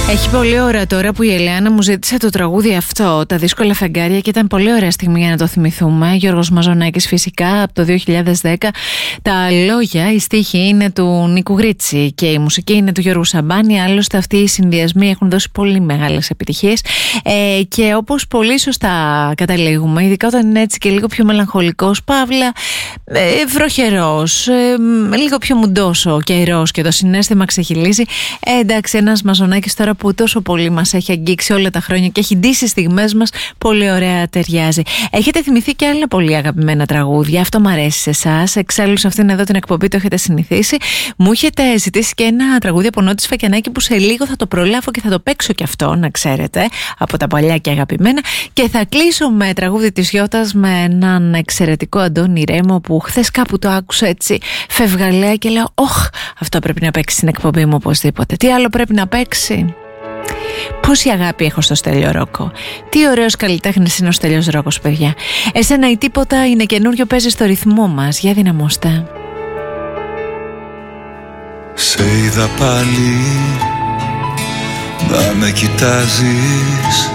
Έχει πολύ ώρα τώρα που η Ελεάνα μου ζήτησε το τραγούδι αυτό, Τα δύσκολα φεγγάρια, και ήταν πολύ ωραία στιγμή για να το θυμηθούμε. Γιώργος Μαζονάκης φυσικά από το 2010. Τα λόγια, οι στίχοι είναι του Νίκου Γρίτσι και η μουσική είναι του Γιώργου Σαμπάνη. Άλλωστε αυτοί οι συνδυασμοί έχουν δώσει πολύ μεγάλες επιτυχίες και όπως πολύ σωστά καταλήγουμε, ειδικά όταν είναι έτσι και λίγο πιο μελαγχολικός, παύλα βροχερός, λίγο πιο μουντός ο καιρός και το συναίσθημα ξεχυλίζει, εντάξει, ένας Μαζονάκης τώρα που τόσο πολύ μας έχει αγγίξει όλα τα χρόνια και έχει ντύσει στιγμές μας, πολύ ωραία ταιριάζει. Έχετε θυμηθεί και άλλα πολύ αγαπημένα τραγούδια, αυτό μου αρέσει σε εσάς. Εξάλλου σε αυτήν εδώ την εκπομπή το έχετε συνηθίσει. Μου έχετε ζητήσει και ένα τραγούδι από Νότι Σφακιανάκη που σε λίγο θα το προλάβω και θα το παίξω και αυτό, να ξέρετε, από τα παλιά και αγαπημένα. Και θα κλείσω με τραγούδι της Γιώτας με έναν εξαιρετικό Αντώνη Ρέμο που χθες κάπου το άκουσα έτσι φευγαλέα και λέω όχ, αυτό πρέπει να παίξει στην εκπομπή μου οπωσδήποτε. Τι άλλο πρέπει να παίξει? Πόση αγάπη έχω στο Στέλιο Ρόκο. Τι ωραίος καλλιτέχνης είναι ο Στέλιος Ρόκος, παιδιά. Εσένα ή τίποτα είναι καινούριο, παίζει στο ρυθμό μας. Για δυναμώστε. Σε είδα πάλι να με κοιτάζεις